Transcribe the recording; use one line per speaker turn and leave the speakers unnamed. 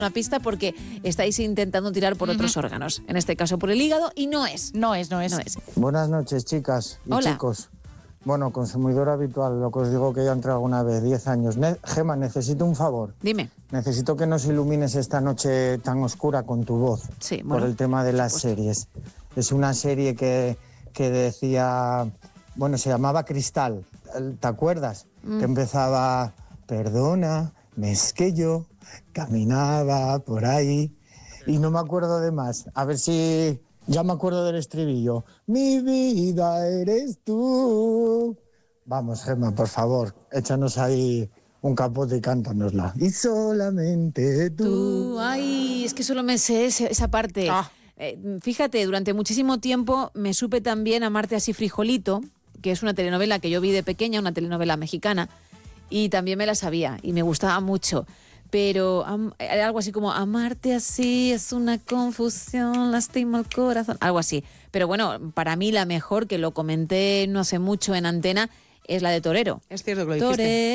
Una pista porque estáis intentando tirar por otros órganos, en este caso por el hígado, y no es.
No es.
Buenas noches, chicas y
Hola.
chicos. Bueno, consumidor habitual, lo que os digo que ya entré alguna vez, 10 años. Gema, necesito un favor.
Dime.
Necesito que nos ilumines esta noche tan oscura con tu voz.
Sí, bueno,
por el tema de las
supuesto.
series. Es una serie que decía... Bueno, se llamaba Cristal. ¿Te acuerdas? Que empezaba... Perdona, es que yo caminaba por ahí y no me acuerdo de más. A ver si... Ya me acuerdo del estribillo. Mi vida eres tú. Vamos, Gemma, por favor, échanos ahí un capote y cántanosla. Y solamente tú.
Ay, es que solo me sé esa parte. Fíjate, durante muchísimo tiempo me supe también Amarte así frijolito, que es una telenovela que yo vi de pequeña, una telenovela mexicana, y también me la sabía y me gustaba mucho. Pero era algo así como amarte así es una confusión, lastima el corazón, algo así. Pero bueno, para mí la mejor, que lo comenté no hace mucho en Antena, es la de Torero.
Es cierto que lo dijiste.
Torero.